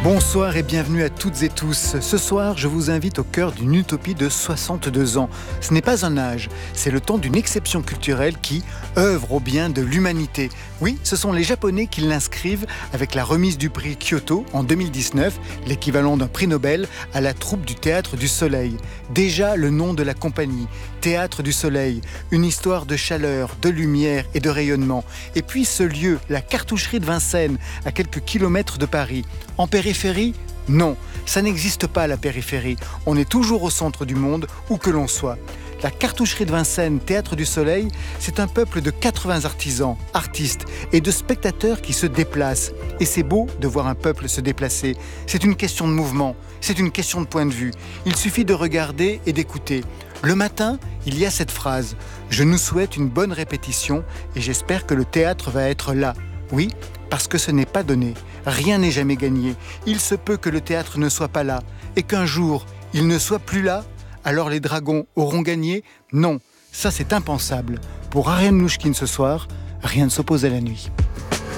Bonsoir et bienvenue à toutes et tous. Ce soir, je vous invite au cœur d'une utopie de 62 ans. Ce n'est pas un âge, c'est le temps d'une exception culturelle qui œuvre au bien de l'humanité. Oui, ce sont les Japonais qui l'inscrivent avec la remise du prix Kyoto en 2019, l'équivalent d'un prix Nobel, à la troupe du Théâtre du Soleil. Déjà le nom de la compagnie, Théâtre du Soleil, une histoire de chaleur, de lumière et de rayonnement. Et puis ce lieu, la cartoucherie de Vincennes, à quelques kilomètres de Paris. En périphérie ? Non, ça n'existe pas la périphérie. On est toujours au centre du monde, où que l'on soit. La cartoucherie de Vincennes, Théâtre du Soleil, c'est un peuple de 80 artisans, artistes et de spectateurs qui se déplacent. Et c'est beau de voir un peuple se déplacer. C'est une question de mouvement, c'est une question de point de vue. Il suffit de regarder et d'écouter. Le matin, il y a cette phrase « Je nous souhaite une bonne répétition et j'espère que le théâtre va être là ». Oui, parce que ce n'est pas donné. Rien n'est jamais gagné. Il se peut que le théâtre ne soit pas là et qu'un jour, il ne soit plus là. Alors les dragons auront gagné ? Non, ça c'est impensable. Pour Ariane Nouchkine ce soir, rien ne s'oppose à la nuit.